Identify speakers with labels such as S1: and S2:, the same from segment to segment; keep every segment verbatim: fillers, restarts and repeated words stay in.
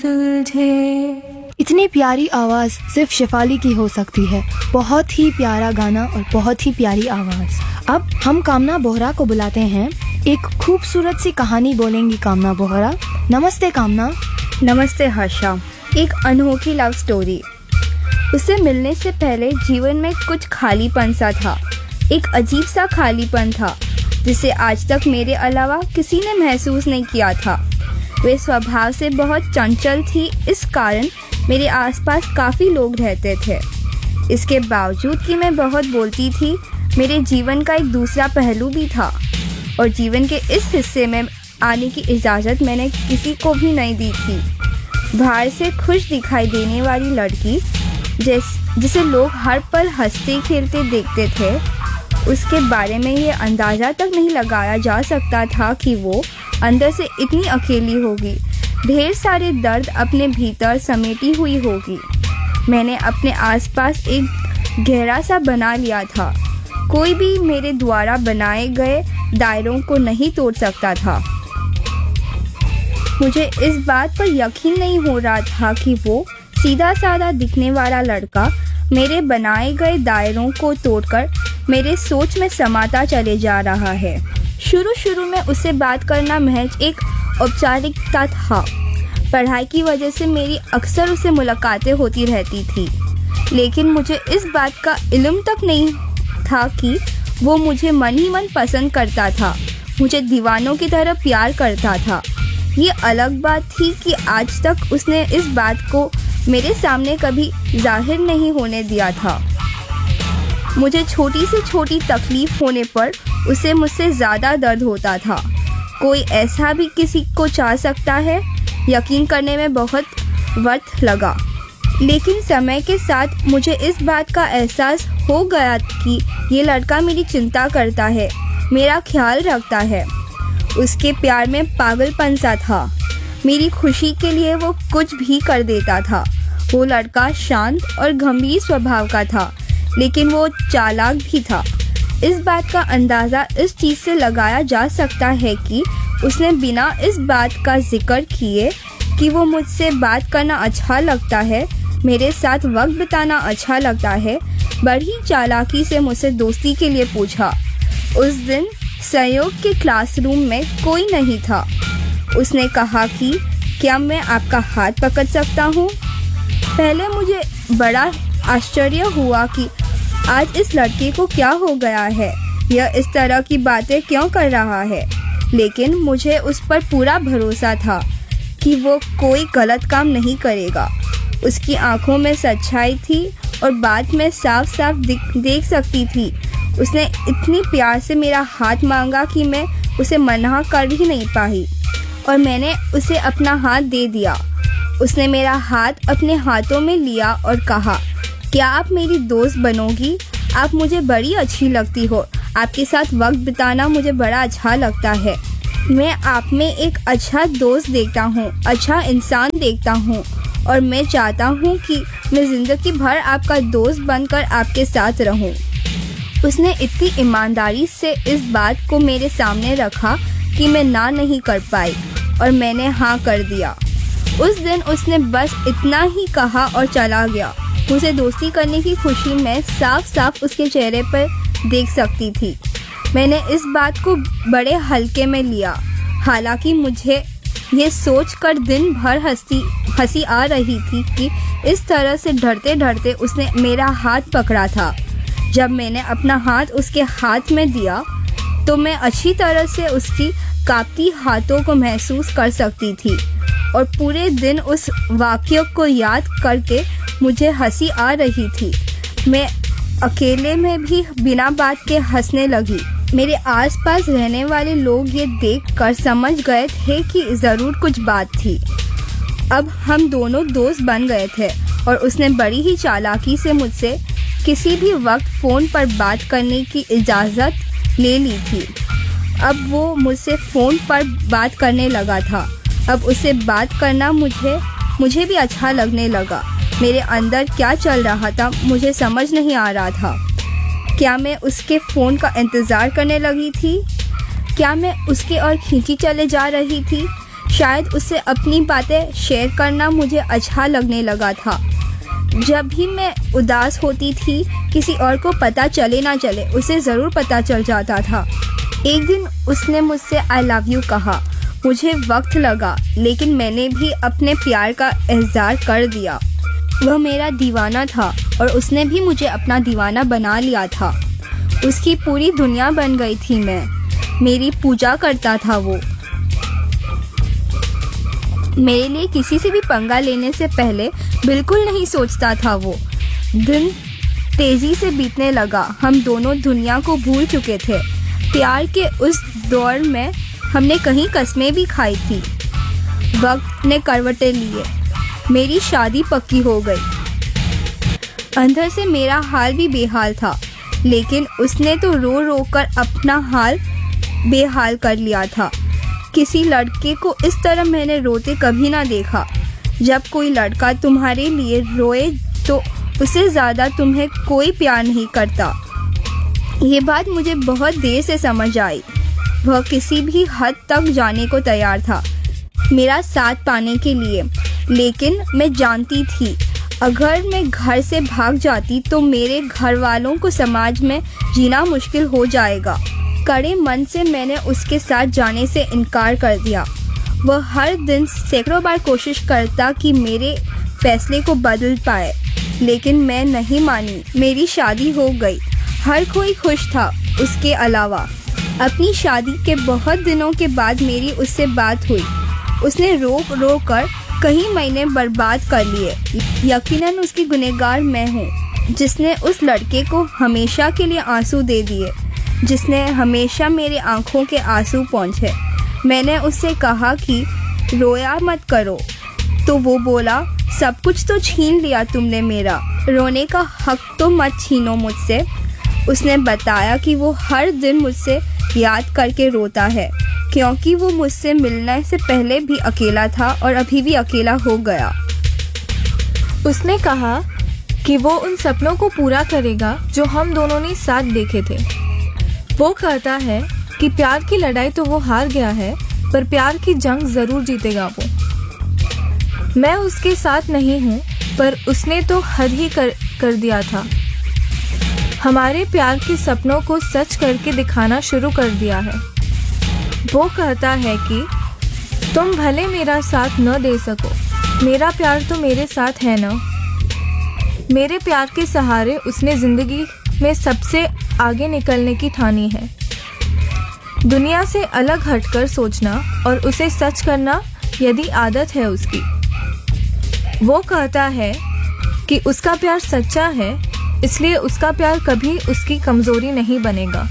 S1: सुलझे।
S2: इतनी प्यारी आवाज़ सिर्फ शेफाली की हो सकती है। बहुत ही प्यारा गाना और बहुत ही प्यारी आवाज़। अब हम कामना बोहरा को बुलाते हैं। एक खूबसूरत सी कहानी बोलेंगी कामना बोहरा। नमस्ते कामना।
S3: नमस्ते हर्षा। एक अनोखी लव स्टोरी। उससे मिलने से पहले जीवन में कुछ खालीपन सा था। एक अजीब सा खालीपन था जिसे आज तक मेरे अलावा किसी ने महसूस नहीं किया था। वे स्वभाव से बहुत चंचल थी, इस कारण मेरे आसपास काफ़ी लोग रहते थे। इसके बावजूद कि मैं बहुत बोलती थी, मेरे जीवन का एक दूसरा पहलू भी था और जीवन के इस हिस्से में आने की इजाज़त मैंने किसी को भी नहीं दी थी। बाहर से खुश दिखाई देने वाली लड़की जिस जिसे लोग हर पल हंसते खेलते देखते थे, उसके बारे में ये अंदाज़ा तक नहीं लगाया जा सकता था कि वो अंदर से इतनी अकेली होगी, ढेर सारे दर्द अपने भीतर समेटी हुई होगी। मैंने अपने आसपास एक गहरा सा बना लिया था। कोई भी मेरे द्वारा बनाए गए दायरों को नहीं तोड़ सकता था। मुझे इस बात पर यकीन नहीं हो रहा था कि वो सीधा साधा दिखने वाला लड़का मेरे बनाए गए दायरों को तोड़कर मेरे सोच में समाता चले जा रहा है। शुरू शुरू में उससे बात करना महज एक औपचारिकता था। पढ़ाई की वजह से मेरी अक्सर उससे मुलाकातें होती रहती थी, लेकिन मुझे इस बात का इल्म तक नहीं था कि वो मुझे मन ही मन पसंद करता था, मुझे दीवानों की तरह प्यार करता था। ये अलग बात थी कि आज तक उसने इस बात को मेरे सामने कभी जाहिर नहीं होने दिया था। मुझे छोटी से छोटी तकलीफ होने पर उसे मुझसे ज़्यादा दर्द होता था। कोई ऐसा भी किसी को चाह सकता है? यकीन करने में बहुत वक्त लगा, लेकिन समय के साथ मुझे इस बात का एहसास हो गया कि ये लड़का मेरी चिंता करता है, मेरा ख्याल रखता है। उसके प्यार में पागलपन सा था। मेरी खुशी के लिए वो कुछ भी कर देता था। वो लड़का शांत और गंभीर स्वभाव का था, लेकिन वो चालाक भी था। इस बात का अंदाज़ा इस चीज़ से लगाया जा सकता है कि उसने बिना इस बात का जिक्र किए कि वो मुझसे बात करना अच्छा लगता है, मेरे साथ वक्त बिताना अच्छा लगता है, बड़ी चालाकी से मुझसे दोस्ती के लिए पूछा। उस दिन संयोग के क्लासरूम में कोई नहीं था। उसने कहा कि क्या मैं आपका हाथ पकड़ सकता हूँ? पहले मुझे बड़ा आश्चर्य हुआ कि आज इस लड़के को क्या हो गया है, यह इस तरह की बातें क्यों कर रहा है। लेकिन मुझे उस पर पूरा भरोसा था कि वो कोई गलत काम नहीं करेगा। उसकी आंखों में सच्चाई थी और बात में साफ साफ देख सकती थी। उसने इतनी प्यार से मेरा हाथ मांगा कि मैं उसे मना कर भी नहीं पाई और मैंने उसे अपना हाथ दे दिया। उसने मेरा हाथ अपने हाथों में लिया और कहा, क्या आप मेरी दोस्त बनोगी? आप मुझे बड़ी अच्छी लगती हो। आपके साथ वक्त बिताना मुझे बड़ा अच्छा लगता है। मैं आप में एक अच्छा दोस्त देखता हूँ, अच्छा इंसान देखता हूँ और मैं चाहता हूँ कि मैं ज़िंदगी भर आपका दोस्त बनकर आपके साथ रहूँ। उसने इतनी ईमानदारी से इस बात को मेरे सामने रखा कि मैं ना नहीं कर पाई और मैंने हाँ कर दिया। उस दिन उसने बस इतना ही कहा और चला गया। मुझे दोस्ती करने की खुशी मैं साफ साफ उसके चेहरे पर देख सकती थी। मैंने इस बात को बड़े हल्के में लिया। हालांकि मुझे ये सोचकर दिन भर हंसी हंसी आ रही थी कि इस तरह से डरते डरते उसने मेरा हाथ पकड़ा था। जब मैंने अपना हाथ उसके हाथ में दिया तो मैं अच्छी तरह से उसकी कांपती हाथों को महसूस कर सकती थी और पूरे दिन उस वाक़ये को याद करके मुझे हंसी आ रही थी। मैं अकेले में भी बिना बात के हंसने लगी। मेरे आसपास रहने वाले लोग ये देखकर समझ गए थे कि ज़रूर कुछ बात थी। अब हम दोनों दोस्त बन गए थे और उसने बड़ी ही चालाकी से मुझसे किसी भी वक्त फ़ोन पर बात करने की इजाज़त ले ली थी। अब वो मुझसे फ़ोन पर बात करने लगा था। अब उससे बात करना मुझे मुझे भी अच्छा लगने लगा। मेरे अंदर क्या चल रहा था मुझे समझ नहीं आ रहा था। क्या मैं उसके फ़ोन का इंतज़ार करने लगी थी? क्या मैं उसके और खींची चले जा रही थी? शायद उससे अपनी बातें शेयर करना मुझे अच्छा लगने लगा था। जब भी मैं उदास होती थी, किसी और को पता चले ना चले, उसे ज़रूर पता चल जाता था। एक दिन उसने मुझसे आई लव यू कहा। मुझे वक्त लगा, लेकिन मैंने भी अपने प्यार का इज़हार कर दिया। वह मेरा दीवाना था और उसने भी मुझे अपना दीवाना बना लिया था। उसकी पूरी दुनिया बन गई थी मैं। मेरी पूजा करता था वो। मेरे लिए किसी से भी पंगा लेने से पहले बिल्कुल नहीं सोचता था वो। दिन तेजी से बीतने लगा। हम दोनों दुनिया को भूल चुके थे। प्यार के उस दौर में हमने कहीं कस्में भी खाई थी। वक्त ने करवटें लिए। मेरी शादी पक्की हो गई। अंदर से मेरा हाल भी बेहाल था, लेकिन उसने तो रो रो कर अपना हाल बेहाल कर लिया था। किसी लड़के को इस तरह मैंने रोते कभी ना देखा। जब कोई लड़का तुम्हारे लिए रोए तो उससे ज़्यादा तुम्हें कोई प्यार नहीं करता। ये बात मुझे बहुत देर से समझ आई। वह किसी भी हद तक जाने को तैयार था मेरा साथ पाने के लिए, लेकिन मैं जानती थी अगर मैं घर से भाग जाती तो मेरे घर वालों को समाज में जीना मुश्किल हो जाएगा। कड़े मन से मैंने उसके साथ जाने से इनकार कर दिया। वह हर दिन सैकड़ों बार कोशिश करता कि मेरे फैसले को बदल पाए, लेकिन मैं नहीं मानी। मेरी शादी हो गई। हर कोई खुश था उसके अलावा। अपनी शादी के बहुत दिनों के बाद मेरी उससे बात हुई। उसने रो रो कर कई महीने बर्बाद कर लिए। यकीनन उसकी गुनहगार मैं हूँ, जिसने उस लड़के को हमेशा के लिए आंसू दे दिए, जिसने हमेशा मेरे आंखों के आंसू पहुँचे। मैंने उससे कहा कि रोया मत करो, तो वो बोला सब कुछ तो छीन लिया तुमने मेरा, रोने का हक तो मत छीनो मुझसे। उसने बताया कि वो हर दिन मुझसे याद करके रोता है, क्योंकि वो मुझसे मिलने से पहले भी अकेला था और अभी भी अकेला हो गया।
S2: उसने कहा कि वो उन सपनों को पूरा करेगा जो हम दोनों ने साथ देखे थे। वो कहता है कि प्यार की लड़ाई तो वो हार गया है, पर प्यार की जंग जरूर जीतेगा वो। मैं उसके साथ नहीं हूँ, पर उसने तो हद ही कर, कर दिया था। हमारे प्यार के सपनों को सच करके दिखाना शुरू कर दिया है। वो कहता है कि तुम भले मेरा साथ न दे सको, मेरा प्यार तो मेरे साथ है ना। मेरे प्यार के सहारे उसने जिंदगी में सबसे आगे निकलने की ठानी है। दुनिया से अलग हटकर सोचना और उसे सच करना यदि आदत है उसकी। वो कहता है कि उसका प्यार सच्चा है, इसलिए उसका प्यार कभी उसकी कमजोरी नहीं बनेगा।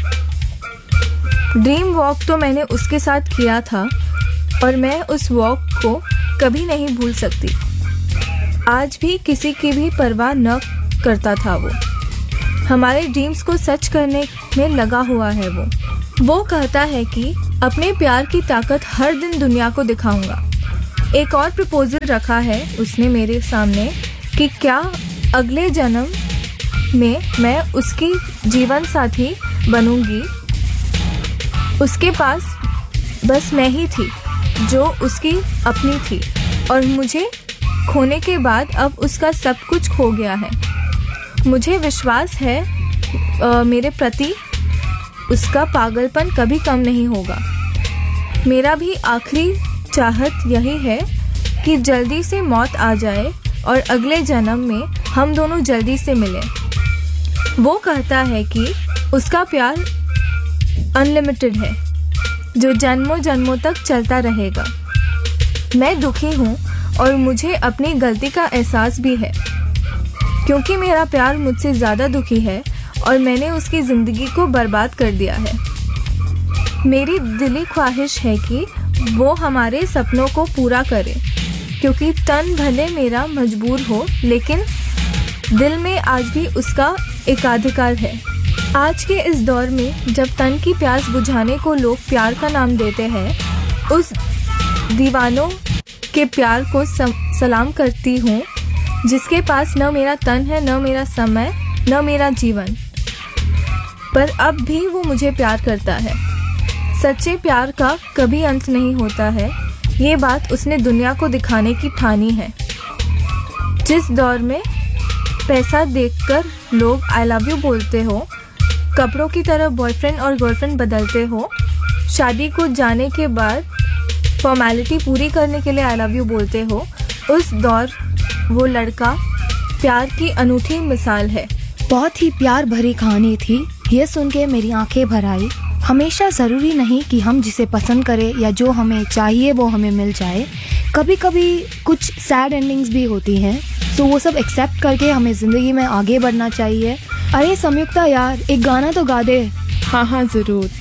S2: ड्रीम वॉक तो मैंने उसके साथ किया था और मैं उस वॉक को कभी नहीं भूल सकती। आज भी किसी की भी परवाह न करता था वो। हमारे ड्रीम्स को सच करने में लगा हुआ है वो। वो कहता है कि अपने प्यार की ताकत हर दिन दुनिया को दिखाऊंगा। एक और प्रपोजल रखा है उसने मेरे सामने कि क्या अगले जन्म में मैं उसकी जीवन साथी बनूंगी। उसके पास बस मैं ही थी जो उसकी अपनी थी, और मुझे खोने के बाद अब उसका सब कुछ खो गया है। मुझे विश्वास है आ, मेरे प्रति उसका पागलपन कभी कम नहीं होगा। मेरा भी आखिरी चाहत यही है कि जल्दी से मौत आ जाए और अगले जन्म में हम दोनों जल्दी से मिलें। वो कहता है कि उसका प्यार अनलिमिटेड है, जो जन्मों जन्मों तक चलता रहेगा। मैं दुखी हूँ और मुझे अपनी गलती का एहसास भी है, क्योंकि मेरा प्यार मुझसे ज़्यादा दुखी है और मैंने उसकी ज़िंदगी को बर्बाद कर दिया है। मेरी दिली ख्वाहिश है कि वो हमारे सपनों को पूरा करे, क्योंकि तन भले मेरा मजबूर हो, लेकिन दिल में आज भी उसका एकाधिकार है। आज के इस दौर में जब तन की प्यास बुझाने को लोग प्यार का नाम देते हैं, उस दीवानों के प्यार को सलाम करती हूँ जिसके पास न मेरा तन है, न मेरा समय, न मेरा जीवन, पर अब भी वो मुझे प्यार करता है। सच्चे प्यार का कभी अंत नहीं होता है,
S1: ये बात उसने दुनिया को दिखाने की ठानी है। जिस दौर में पैसा देखकर लोग आई लव यू बोलते हो, कपड़ों की तरह बॉयफ्रेंड और गर्लफ्रेंड बदलते हो, शादी को जाने के बाद फॉर्मेलिटी पूरी करने के लिए आई लव यू बोलते हो, उस दौर वो लड़का प्यार की अनूठी मिसाल है।
S2: बहुत ही प्यार भरी कहानी थी। ये सुन के मेरी आंखें भर आई। हमेशा ज़रूरी नहीं कि हम जिसे पसंद करें या जो हमें चाहिए वो हमें मिल जाए। कभी कभी कुछ सैड एंडिंग्स भी होती हैं, तो वो सब एक्सेप्ट करके हमें ज़िंदगी में आगे बढ़ना चाहिए। अरे संयुक्ता यार, एक गाना तो गा दे।
S1: हाँ हाँ ज़रूर।